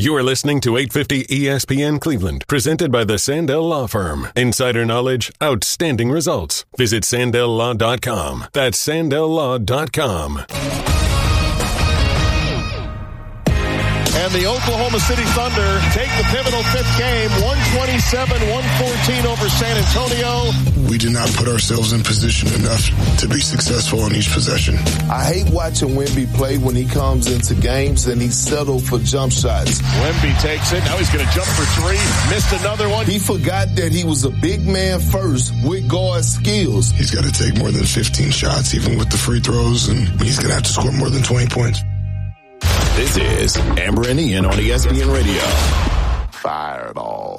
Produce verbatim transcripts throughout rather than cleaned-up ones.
You are listening to eight fifty E S P N Cleveland, presented by the Sandell Law Firm. Insider knowledge, outstanding results. Visit sandell law dot com. That's sandell law dot com. And the Oklahoma City Thunder take the pivotal fifth game, one twenty-seven one fourteen over San Antonio. We did not put ourselves in position enough to be successful on each possession. I hate watching Wemby play when he comes into games and he's settled for jump shots. Wemby takes it. Now he's going to jump for three. Missed another one. He forgot that he was a big man first with guard skills. He's got to take more than fifteen shots, even with the free throws, and he's going to have to score more than twenty points. This is Amber and Ian on E S P N Radio. Fireball.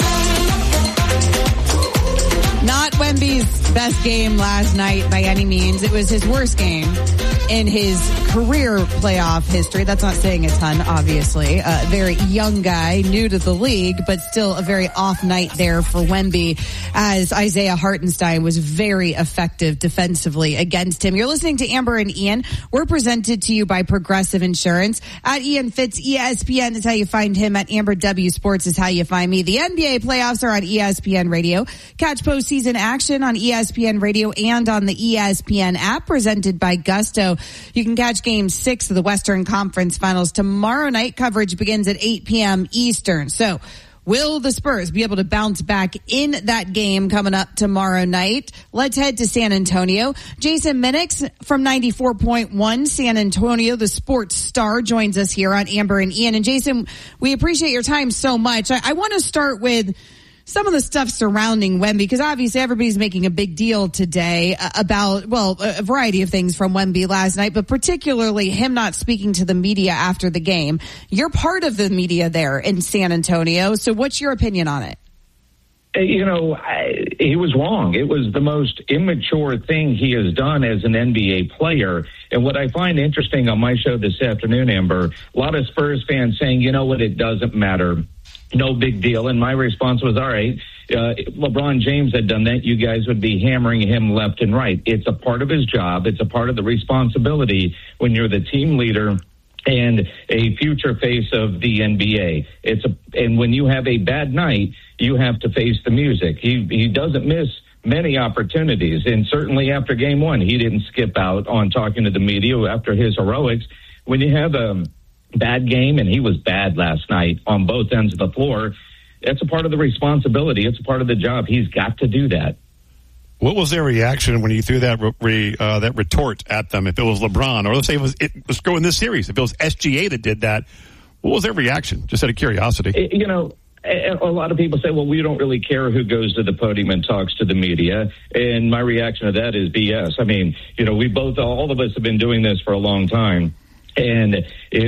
Not Wemby's best game last night by any means. It was his worst game in his career playoff history. That's not saying a ton, obviously. A very young guy, new to the league, but still a very off night there for Wemby, as Isaiah Hartenstein was very effective defensively against him. You're listening to Amber and Ian. We're presented to you by Progressive Insurance. At Ian Fitz, E S P N is how you find him. At Amber W Sports is how you find me. The N B A playoffs are on E S P N Radio. Catch postseason action on E S P N Radio and on the E S P N app, presented by Gusto. You can catch game six of the Western Conference Finals tomorrow night. Coverage begins at eight p.m. Eastern. So will the Spurs be able to bounce back in that game coming up tomorrow night? Let's head to San Antonio. Jason Minix from ninety-four point one San Antonio, the sports star, joins us here on Amber and Ian. And Jason, we appreciate your time so much. I, I want to start with some of the stuff surrounding Wemby, because obviously everybody's making a big deal today about, well, a variety of things from Wemby last night, but particularly him not speaking to the media after the game. You're part of the media there in San Antonio, so what's your opinion on it? You know, I, he was wrong. It was the most immature thing he has done as an N B A player. And what I find interesting on my show this afternoon, Amber, a lot of Spurs fans saying, you know what, it doesn't matter. No big deal. And my response was, all right, uh, if LeBron James had done that, you guys would be hammering him left and right. It's a part of his job. It's a part of the responsibility when you're the team leader and a future face of the N B A. It's a, and when you have a bad night, you have to face the music. He he doesn't miss many opportunities, and certainly after game one, he didn't skip out on talking to the media after his heroics. When you have a bad game, and he was bad last night on both ends of the floor, that's a part of the responsibility. It's a part of the job. He's got to do that. What was their reaction when you threw that re, uh, that retort at them? If it was LeBron, or let's say it was, it, let's go in this series, if it was S G A that did that, what was their reaction? Just out of curiosity. It, you know, a lot of people say, well, we don't really care who goes to the podium and talks to the media. And my reaction to that is B S. I mean, you know, we both, all of us have been doing this for a long time. And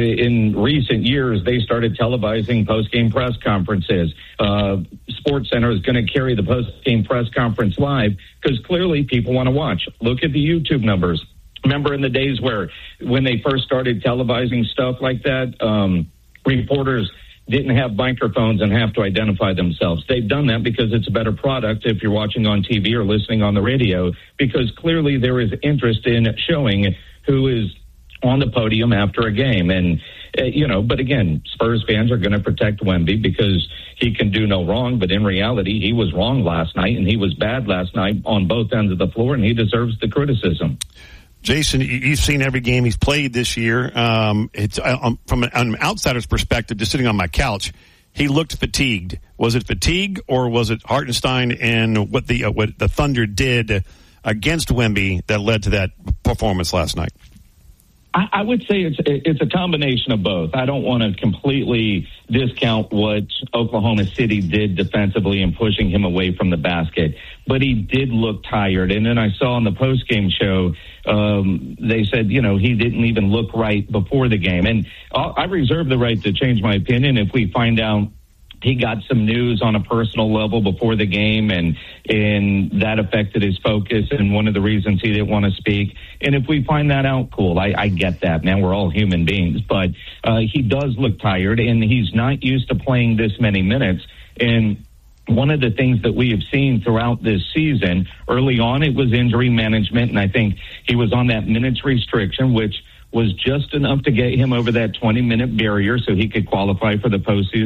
in recent years, they started televising post-game press conferences. Uh, SportsCenter is going to carry the post-game press conference live because clearly people want to watch. Look at the YouTube numbers. Remember in the days where when they first started televising stuff like that, um, reporters didn't have microphones and have to identify themselves. They've done that because it's a better product if you're watching on T V or listening on the radio, because clearly there is interest in showing who is on the podium after a game. And, uh, you know, but again, Spurs fans are going to protect Wemby because he can do no wrong. But in reality, he was wrong last night, and he was bad last night on both ends of the floor, and he deserves the criticism. Jason, you've seen every game he's played this year. Um, it's um, from an, an outsider's perspective, just sitting on my couch, he looked fatigued. Was it fatigue, or was it Hartenstein and what the uh, what the Thunder did against Wemby that led to that performance last night? I would say it's it's a combination of both. I don't want to completely discount what Oklahoma City did defensively in pushing him away from the basket, but he did look tired. And then I saw on the postgame show, um, they said, you know, he didn't even look right before the game. And I reserve the right to change my opinion if we find out he got some news on a personal level before the game, and and that affected his focus and one of the reasons he didn't want to speak. And if we find that out, cool. I, I get that, man. We're all human beings. But uh, he does look tired, and he's not used to playing this many minutes. And one of the things that we have seen throughout this season, early on it was injury management, and I think he was on that minutes restriction, which was just enough to get him over that twenty-minute barrier so he could qualify for the postseason.